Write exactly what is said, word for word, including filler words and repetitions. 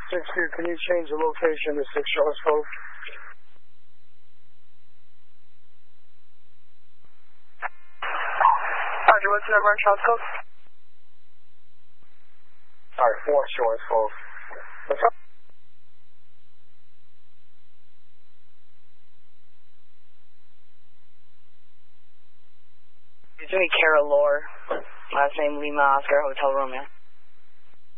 six two, can you change the location to six Shores Cove? Roger, what's the number on Shores Cove? Sorry, four Shores Cove. What's up? It's me, Carol Lore. Last name Lima Oscar, Hotel Romeo.